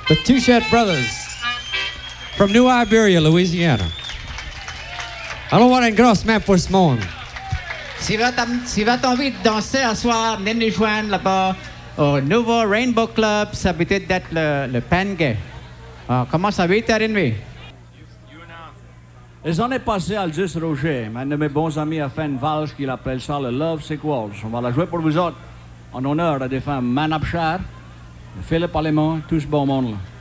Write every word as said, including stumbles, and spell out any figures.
The Touchette Brothers from New Iberia, Louisiana. Alors, on a une grosse main pour ce monde. Si vous avez envie de danser un soir, venez nous joindre là-bas au nouveau Rainbow Club. Ça peut être d'être le, le Pangay. Ah, comment ça va, Tarinvi? Les années passées, Aldous Roger, un de mes bons amis, a fait une valse qu'il appelle ça le Love Sick Waltz. On va la jouer pour vous autres, en honneur à des femmes Manapchar, Philippe Allemand, tout ce bon monde-là.